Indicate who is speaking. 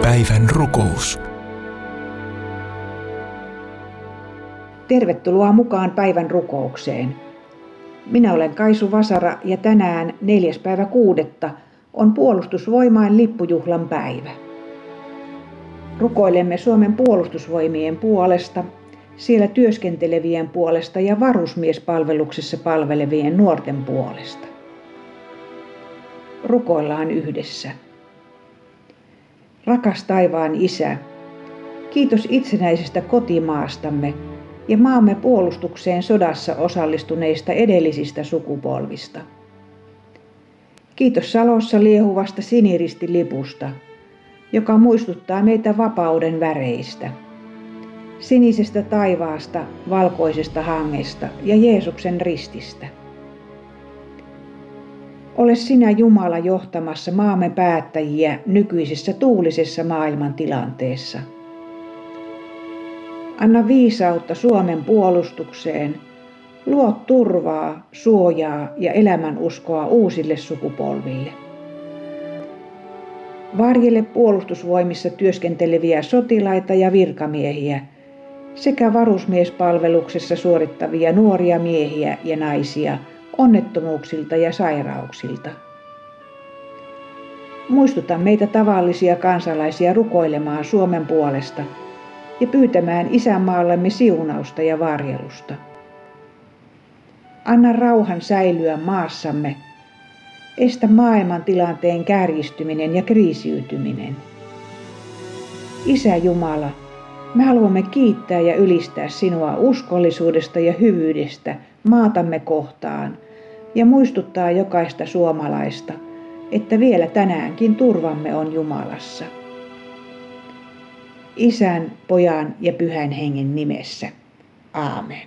Speaker 1: Päivän rukous.
Speaker 2: Tervetuloa mukaan päivän rukoukseen. Minä olen Kaisu Vasara ja tänään 4.6. on Puolustusvoimain lippujuhlan päivä. Rukoilemme Suomen puolustusvoimien puolesta, siellä työskentelevien puolesta ja varusmiespalveluksessa palvelevien nuorten puolesta. Rukoillaan yhdessä. Rakas taivaan Isä, kiitos itsenäisestä kotimaastamme ja maamme puolustukseen sodassa osallistuneista edellisistä sukupolvista. Kiitos Salossa liehuvasta siniristilipusta, joka muistuttaa meitä vapauden väreistä. Sinisestä taivaasta, valkoisesta hangesta ja Jeesuksen rististä. Ole sinä Jumala johtamassa maamme päättäjiä nykyisessä tuulisessa maailmantilanteessa. Anna viisautta Suomen puolustukseen, luo turvaa, suojaa ja elämänuskoa uusille sukupolville. Varjele puolustusvoimissa työskenteleviä sotilaita ja virkamiehiä sekä varusmiespalveluksessa suorittavia nuoria miehiä ja naisia onnettomuuksilta ja sairauksilta. Muistuta meitä tavallisia kansalaisia rukoilemaan Suomen puolesta ja pyytämään isänmaallemme siunausta ja varjelusta. Anna rauhan säilyä maassamme. Estä maailmantilanteen kärjistyminen ja kriisiytyminen. Isä Jumala, me haluamme kiittää ja ylistää sinua uskollisuudesta ja hyvyydestä maatamme kohtaan ja muistuttaa jokaista suomalaista, että vielä tänäänkin turvamme on Jumalassa. Isän, Pojan ja Pyhän Hengen nimessä. Aamen.